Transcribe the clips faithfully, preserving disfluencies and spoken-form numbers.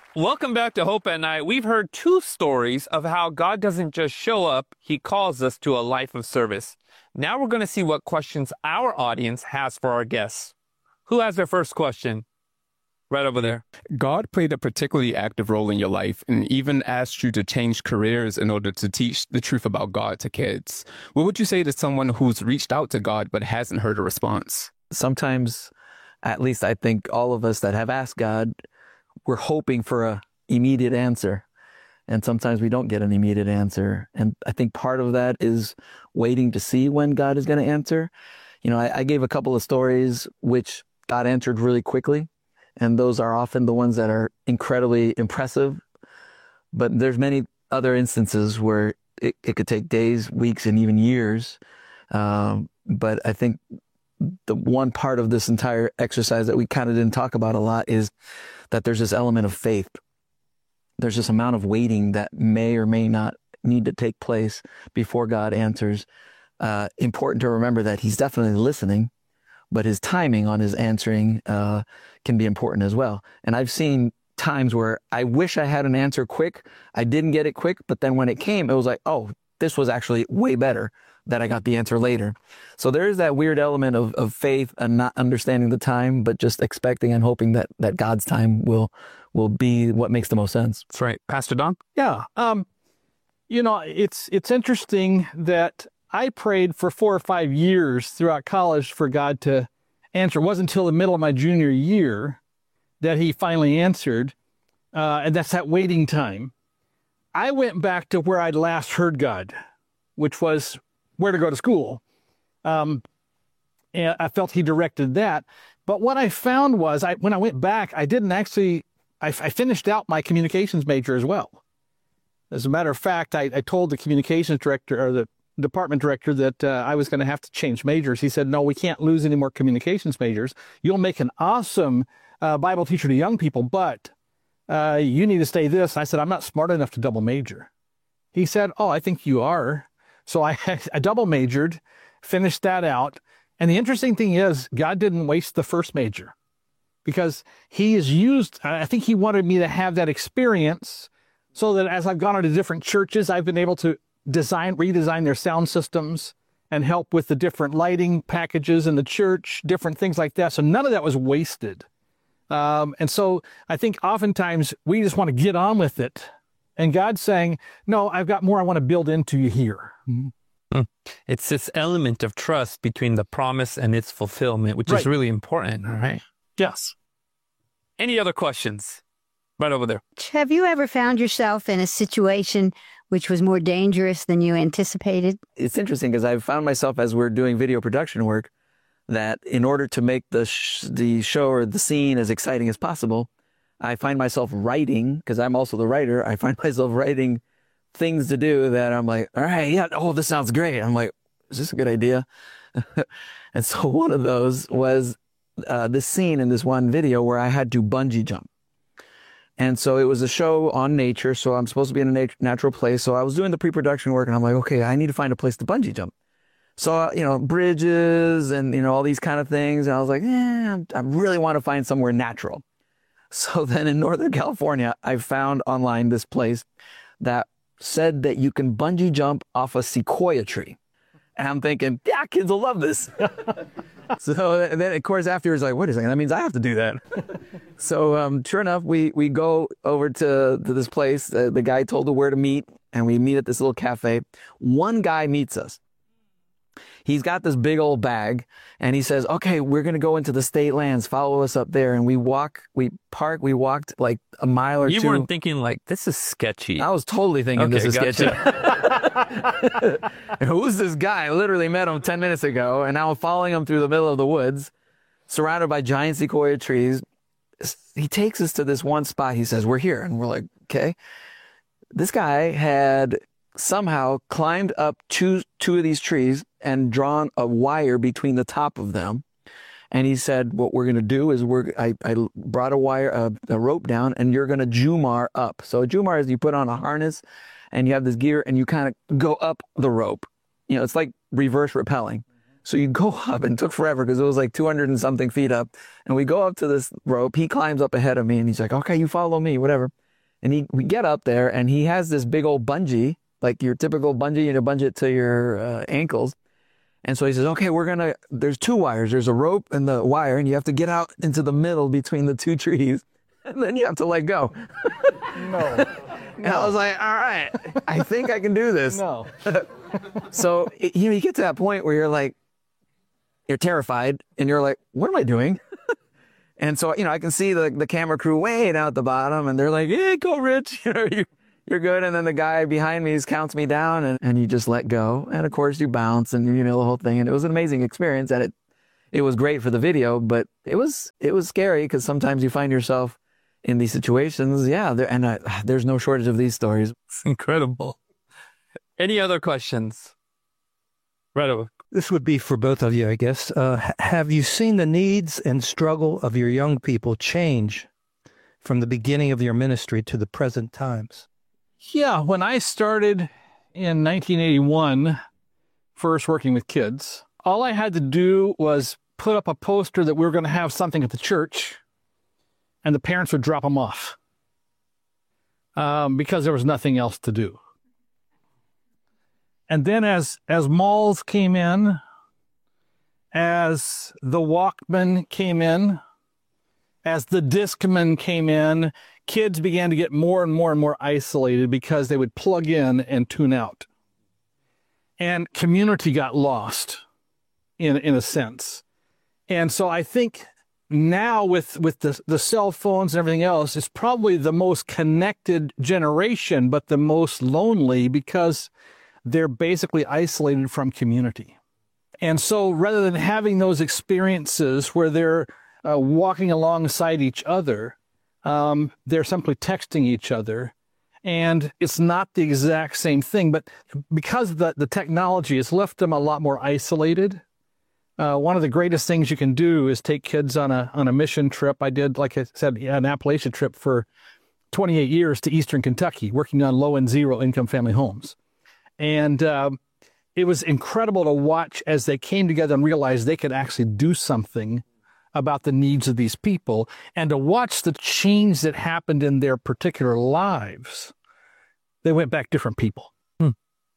Welcome back to Hope at Night. We've heard two stories of how God doesn't just show up, he calls us to a life of service. Now we're going to see what questions our audience has for our guests. Who has their first question? Right over there. God played a particularly active role in your life and even asked you to change careers in order to teach the truth about God to kids. What would you say to someone who's reached out to God but hasn't heard a response? Sometimes, at least I think all of us that have asked God, we're hoping for a immediate answer. And sometimes we don't get an immediate answer. And I think part of that is waiting to see when God is going to answer. You know, I, I gave a couple of stories which God answered really quickly. And those are often the ones that are incredibly impressive. But there's many other instances where it, it could take days, weeks, and even years. Um, but I think the one part of this entire exercise that we kind of didn't talk about a lot is that there's this element of faith. There's this amount of waiting that may or may not need to take place before God answers. Uh, important to remember that he's definitely listening, but his timing on his answering uh, can be important as well. And I've seen times where I wish I had an answer quick. I didn't get it quick, but then when it came, it was like, oh, this was actually way better that I got the answer later. So there is that weird element of, of faith and not understanding the time, but just expecting and hoping that, that God's time will will be what makes the most sense. That's right. Pastor Don? Yeah. Um, you know, it's it's interesting that I prayed for four or five years throughout college for God to answer. It wasn't until the middle of my junior year that he finally answered, uh, and that's that waiting time. I went back to where I'd last heard God, which was where to go to school. Um, and I felt he directed that. But what I found was, I when I went back, I didn't actually, I, I finished out my communications major as well. As a matter of fact, I, I told the communications director or the department director that uh, I was going to have to change majors. He said, no, we can't lose any more communications majors. You'll make an awesome uh, Bible teacher to young people, but uh, you need to stay this. And I said, I'm not smart enough to double major. He said, oh, I think you are. So I, I double majored, finished that out. And the interesting thing is, God didn't waste the first major because he is used, I think he wanted me to have that experience so that as I've gone into different churches, I've been able to design, redesign their sound systems and help with the different lighting packages in the church, different things like that. So none of that was wasted. Um, and so I think oftentimes we just want to get on with it. And God's saying, no, I've got more I want to build into you here. Mm-hmm. It's this element of trust between the promise and its fulfillment, which right. is really important, right? Yes. Any other questions? Right over there. Have you ever found yourself in a situation which was more dangerous than you anticipated? It's interesting because I've found myself as we're doing video production work that in order to make the sh- the show or the scene as exciting as possible, I find myself writing, because I'm also the writer, I find myself writing things to do that I'm like, all right, yeah, oh, this sounds great. I'm like, is this a good idea? And so one of those was uh, this scene in this one video where I had to bungee jump. And so it was a show on nature, so I'm supposed to be in a nat- natural place. So I was doing the pre-production work, and I'm like, okay, I need to find a place to bungee jump. So, you know, bridges and, you know, all these kind of things. And I was like, eh, I really want to find somewhere natural. So then in Northern California, I found online this place that said that you can bungee jump off a sequoia tree. And I'm thinking, yeah, kids will love this. So and then, of course, afterwards, like, wait a second, that means I have to do that. So um, sure enough, we we go over to, to this place. Uh, the guy told us where to meet, and we meet at this little cafe. One guy meets us. He's got this big old bag, and he says, okay, we're going to go into the state lands. Follow us up there. And we walk, we park, we walked like a mile or you two. You weren't thinking like, this is sketchy. I was totally thinking okay, this is gotcha. sketchy. Who's this guy? I literally met him ten minutes ago, and now I'm following him through the middle of the woods, surrounded by giant sequoia trees. He takes us to this one spot. He says, we're here. And we're like, okay. This guy had somehow climbed up two two of these trees and drawn a wire between the top of them. And he said, what we're going to do is we're, I, I brought a wire, a, a rope down, and you're going to Jumar up. So a Jumar is you put on a harness and you have this gear and you kind of go up the rope. You know, it's like reverse rappelling. So you go up, and it took forever because it was like two hundred and something feet up. And we go up to this rope. He climbs up ahead of me, and he's like, okay, you follow me, whatever. And he, we get up there, and he has this big old bungee, like your typical bungee, you know, bungee it to your uh, ankles. And so he says, okay, we're going to, there's two wires. There's a rope and the wire, and you have to get out into the middle between the two trees, and then you have to let go. No. And I was like, all right, I think I can do this. No. So, you know, you get to that point where you're like, you're terrified, and you're like, what am I doing? And so, you know, I can see the, the camera crew way down at the bottom, and they're like, yeah, go, Rich. You know, you, you're good. And then the guy behind me counts me down, and, and you just let go. And of course, you bounce, and you know the whole thing. And it was an amazing experience, and it it was great for the video, but it was it was scary because sometimes you find yourself in these situations. Yeah, there, and I, there's no shortage of these stories. It's incredible. Any other questions? Right over. This would be for both of you, I guess. Uh, have you seen the needs and struggle of your young people change from the beginning of your ministry to the present times? Yeah, when I started in nineteen eighty-one, first working with kids, all I had to do was put up a poster that we were going to have something at the church, and the parents would drop them off um, because there was nothing else to do. And then as as malls came in, as the Walkman came in, as the Discman came in, kids began to get more and more and more isolated because they would plug in and tune out. And community got lost in in a sense. And so I think now with, with the, the cell phones and everything else, it's probably the most connected generation, but the most lonely because they're basically isolated from community. And so rather than having those experiences where they're uh, walking alongside each other, um, they're simply texting each other. And it's not the exact same thing, but because the, the technology has left them a lot more isolated, uh, one of the greatest things you can do is take kids on a on a mission trip. I did, like I said, an Appalachia trip for twenty-eight years to Eastern Kentucky, working on low and zero income family homes. And um, it was incredible to watch as they came together and realized they could actually do something about the needs of these people, and to watch the change that happened in their particular lives. They went back different people. Hmm.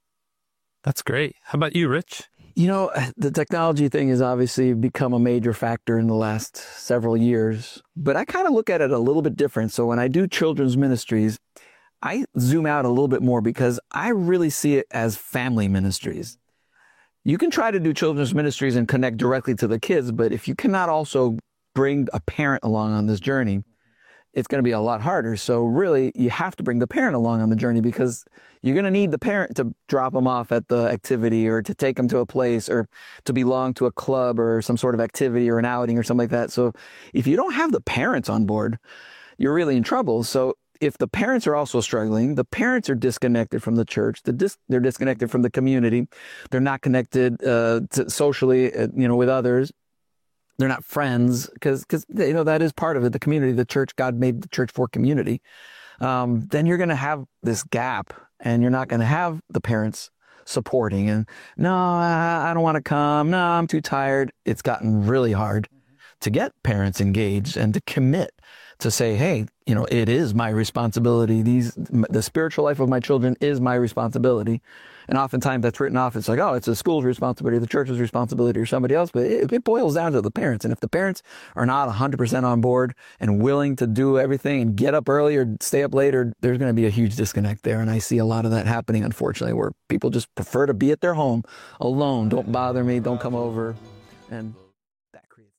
That's great. How about you, Rich? You know, the technology thing has obviously become a major factor in the last several years, but I kind of look at it a little bit different. So when I do children's ministries, I zoom out a little bit more because I really see it as family ministries. You can try to do children's ministries and connect directly to the kids, but if you cannot also bring a parent along on this journey, it's going to be a lot harder. So really, you have to bring the parent along on the journey because you're going to need the parent to drop them off at the activity or to take them to a place or to belong to a club or some sort of activity or an outing or something like that. So if you don't have the parents on board, you're really in trouble. So if the parents are also struggling, the parents are disconnected from the church, the dis- they're disconnected from the community, they're not connected uh, to socially, uh, you know, with others. They're not friends because, because you know, that is part of it. The community, the church, God made the church for community. Um, then you're going to have this gap, and you're not going to have the parents supporting. And no, I, I don't want to come. No, I'm too tired. It's gotten really hard to get parents engaged and to commit to say, hey, you know, it is my responsibility. These, the spiritual life of my children is my responsibility. And oftentimes that's written off. It's like, oh, it's the school's responsibility, the church's responsibility, or somebody else. But it, it boils down to the parents. And if the parents are not one hundred percent on board and willing to do everything and get up early or stay up later, there's going to be a huge disconnect there. And I see a lot of that happening, unfortunately, where people just prefer to be at their home alone. Don't bother me. Don't come over. And that creates.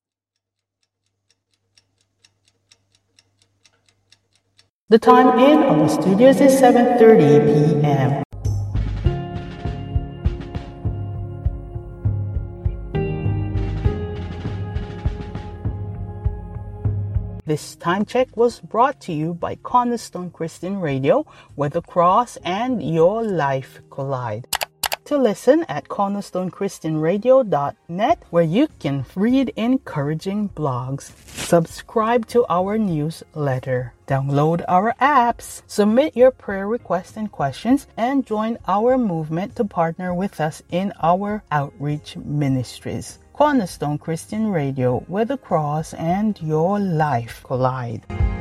The time in on the studios is seven thirty p.m. This time check was brought to you by Cornerstone Christian Radio, where the cross and your life collide. to listen at cornerstone christian radio dot net, where you can read encouraging blogs, subscribe to our newsletter, download our apps, submit your prayer requests and questions, and join our movement to partner with us in our outreach ministries. Cornerstone Christian Radio, where the cross and your life collide.